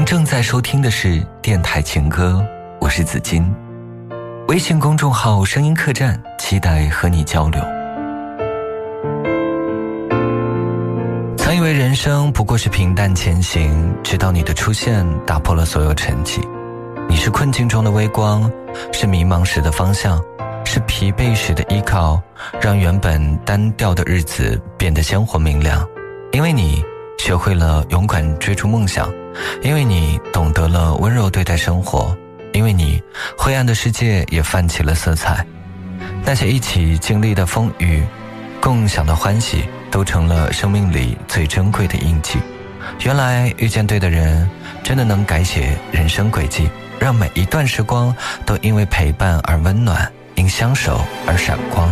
正在收听的是电台情歌，我是子金。微信公众号声音客栈，期待和你交流。曾以为人生不过是平淡前行，直到你的出现打破了所有沉寂。你是困境中的微光，是迷茫时的方向，是疲惫时的依靠，让原本单调的日子变得鲜活明亮。因为你学会了勇敢追逐梦想，因为你懂得了温柔对待生活，因为你灰暗的世界也泛起了色彩。那些一起经历的风雨，共享的欢喜，都成了生命里最珍贵的印记。原来遇见对的人，真的能改写人生轨迹，让每一段时光都因为陪伴而温暖，因相守而闪光。